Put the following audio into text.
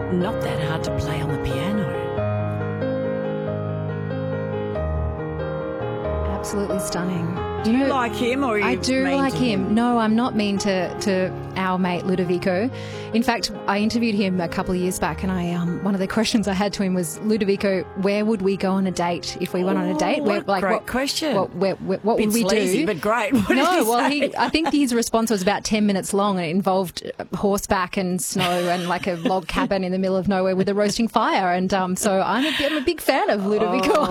not that hard to play on the piano. Absolutely stunning. Do you like him, or are you I do mean like to him. No, I'm not mean to our mate Ludovico. In fact, I interviewed him a couple of years back, and one of the questions I had to him was, Ludovico, where would we go on a date if we went on a date? What a great question. What would we sleazy, do? But great. What did he say? I think his response was about 10 minutes long, and it involved horseback and snow and like a log cabin in the middle of nowhere with a roasting fire. And so I'm a big fan of Ludovico.